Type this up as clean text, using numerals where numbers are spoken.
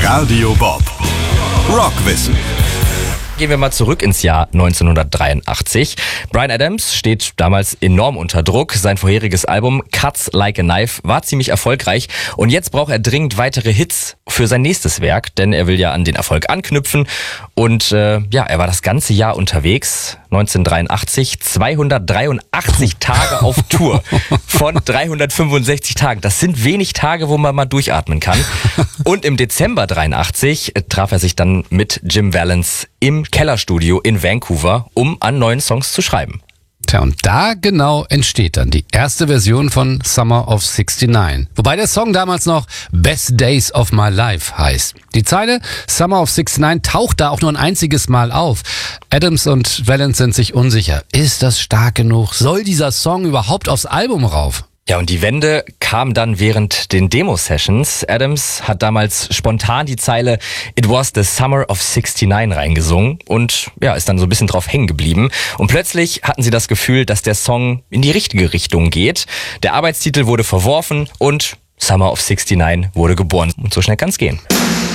Radio Bob. Rockwissen. Gehen wir mal zurück ins Jahr 1983. Bryan Adams steht damals enorm unter Druck. Sein vorheriges Album Cuts Like a Knife war ziemlich erfolgreich und jetzt braucht er dringend weitere Hits für sein nächstes Werk, denn er will ja an den Erfolg anknüpfen und er war das ganze Jahr unterwegs. 1983, 283 Tage auf Tour von 365 Tagen. Das sind wenig Tage, wo man mal durchatmen kann. Und im Dezember 83 traf er sich dann mit Jim Vallance im Kellerstudio in Vancouver, um an neuen Songs zu schreiben. Tja, und da genau entsteht dann die erste Version von Summer of 69. Wobei der Song damals noch Best Days of My Life heißt. Die Zeile Summer of 69 taucht da auch nur ein einziges Mal auf. Adams und Vallance sind sich unsicher. Ist das stark genug? Soll dieser Song überhaupt aufs Album rauf? Ja, und die Wende kam dann während den Demo-Sessions. Adams hat damals spontan die Zeile It was the summer of 69 reingesungen und ist dann so ein bisschen drauf hängen geblieben. Und plötzlich hatten sie das Gefühl, dass der Song in die richtige Richtung geht. Der Arbeitstitel wurde verworfen und Summer of 69 wurde geboren. Und so schnell kann's gehen.